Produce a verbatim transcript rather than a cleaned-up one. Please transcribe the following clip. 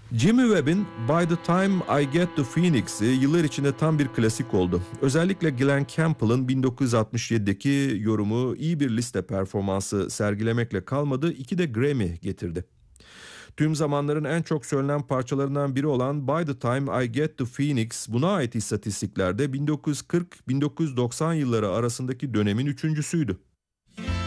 Jimmy Webb'in By the Time I Get to Phoenix'i yıllar içinde tam bir klasik oldu. Özellikle Glen Campbell'ın bin dokuz yüz altmış yedideki yorumu iyi bir liste performansı sergilemekle kalmadı, iki de Grammy getirdi. Tüm zamanların en çok söylenen parçalarından biri olan By the Time I Get to Phoenix, buna ait istatistiklerde bin dokuz yüz kırk bin dokuz yüz doksan yılları arasındaki dönemin üçüncüsüydü.